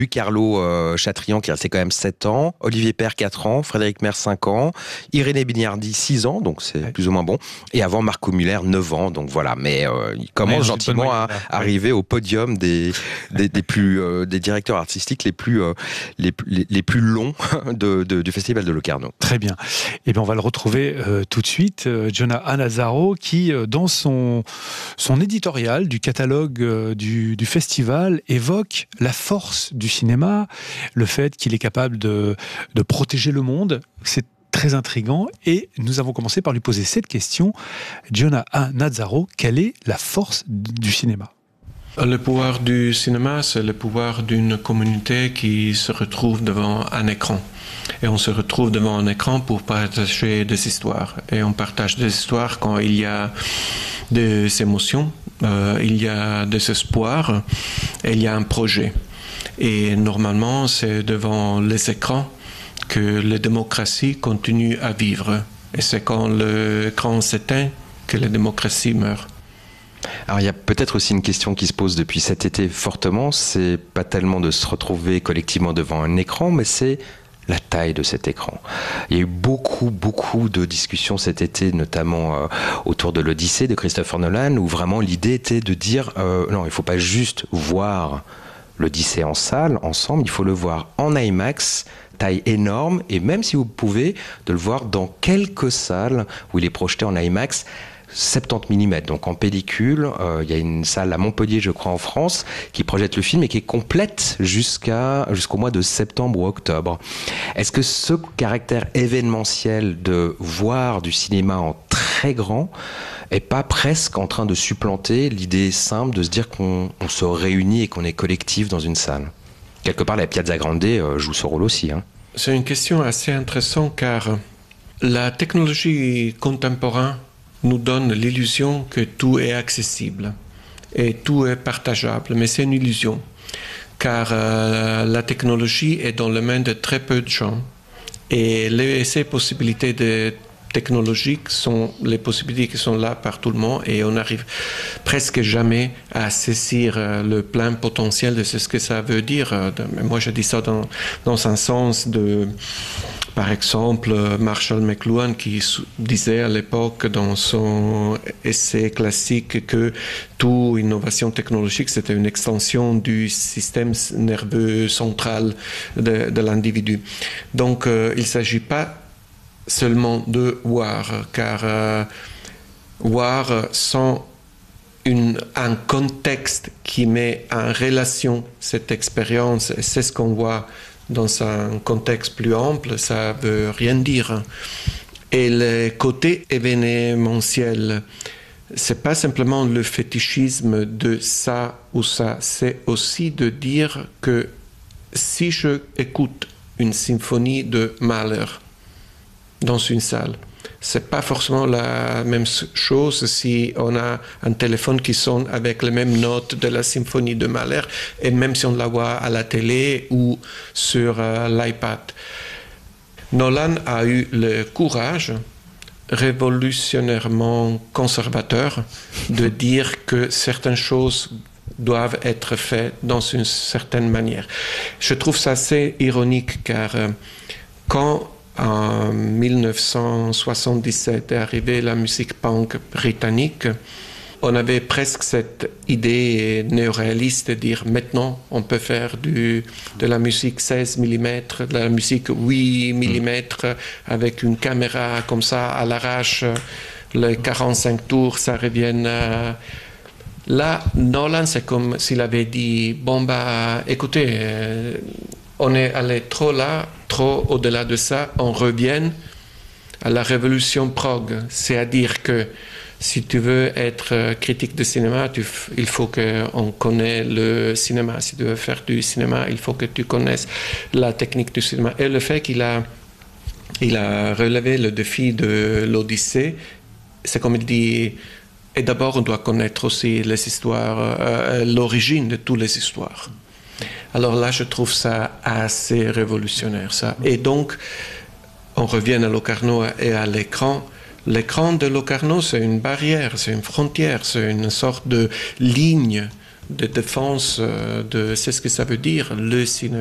Carlo Chatrian qui est resté quand même 7 ans, Olivier Père 4 ans, Frédéric Mer 5 ans, Irénée Bignardi 6 ans, donc c'est plus ou moins bon, et avant Marco Muller 9 ans, donc voilà, mais il commence gentiment à arriver au podium des directeurs artistiques les plus longs du Festival de Locarno. Très bien. Et bien on va le retrouver tout de suite, Jonah Anazzaro, qui dans son éditorial du catalogue du festival évoque la force du cinéma, le fait qu'il est capable de protéger le monde. C'est très intriguant et nous avons commencé par lui poser cette question. Jonah Anazzaro, quelle est la force du cinéma ? Le pouvoir du cinéma, c'est le pouvoir d'une communauté qui se retrouve devant un écran. Et on se retrouve devant un écran pour partager des histoires. Et on partage des histoires quand il y a des émotions, il y a des espoirs, et il y a un projet. Et normalement, c'est devant les écrans que les démocraties continuent à vivre. Et c'est quand l'écran s'éteint que la démocratie meurt. Alors il y a peut-être aussi une question qui se pose depuis cet été fortement, c'est pas tellement de se retrouver collectivement devant un écran, mais c'est la taille de cet écran. Il y a eu beaucoup de discussions cet été, notamment autour de l'Odyssée de Christopher Nolan, où vraiment l'idée était de dire non, il ne faut pas juste voir l'Odyssée en salle, ensemble, il faut le voir en IMAX, taille énorme, et même si vous pouvez, de le voir dans quelques salles où il est projeté en IMAX, 70 mm, donc en pellicule. Il y a une salle à Montpellier, je crois, en France, qui projette le film et qui est complète jusqu'au mois de septembre ou octobre. Est-ce que ce caractère événementiel de voir du cinéma en très grand est pas presque en train de supplanter l'idée simple de se dire qu'on se réunit et qu'on est collectif dans une salle ? Quelque part, la Piazza Grande joue ce rôle aussi. C'est une question assez intéressante car la technologie contemporaine nous donne l'illusion que tout est accessible et tout est partageable, mais c'est une illusion, car la technologie est dans les mains de très peu de gens et ces possibilités technologiques sont les possibilités qui sont là par tout le monde et on n'arrive presque jamais à saisir le plein potentiel de ce que ça veut dire. Moi, je dis ça dans un sens de... Par exemple, Marshall McLuhan qui disait à l'époque dans son essai classique que toute innovation technologique c'était une extension du système nerveux central de l'individu. Donc il ne s'agit pas seulement de voir, car voir sans un contexte qui met en relation cette expérience, et c'est ce qu'on voit dans un contexte plus ample, ça ne veut rien dire. Et le côté événementiel, ce n'est pas simplement le fétichisme de ça ou ça, c'est aussi de dire que si je écoute une symphonie de Mahler dans une salle, c'est pas forcément la même chose si on a un téléphone qui sonne avec les mêmes notes de la symphonie de Mahler et même si on la voit à la télé ou sur l'iPad. Nolan a eu le courage révolutionnairement conservateur de dire que certaines choses doivent être faites dans une certaine manière. Je trouve ça assez ironique car quand en 1977 est arrivée la musique punk britannique, on avait presque cette idée néoréaliste de dire maintenant on peut faire de la musique 16 mm, de la musique 8 mm avec une caméra comme ça à l'arrache, les 45 tours, ça revient. Là, Nolan, c'est comme s'il avait dit bon bah écoutez, on est allé trop là, trop au-delà de ça, on revient à la révolution prog, c'est-à-dire que si tu veux être critique de cinéma, il faut qu'on connaisse le cinéma. Si tu veux faire du cinéma, il faut que tu connaisses la technique du cinéma. Et le fait qu'il a relevé le défi de l'Odyssée, c'est comme il dit, et d'abord on doit connaître aussi les histoires, l'origine de toutes les histoires. Alors là, je trouve ça assez révolutionnaire, ça. Et donc, on revient à Locarno et à l'écran. L'écran de Locarno, c'est une barrière, c'est une frontière, c'est une sorte de ligne de défense de c'est ce que ça veut dire, le cinéma.